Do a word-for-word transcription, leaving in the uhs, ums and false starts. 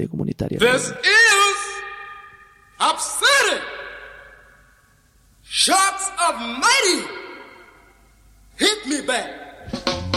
radio comunitaria. This is upsetting. Shots of mighty hit me back.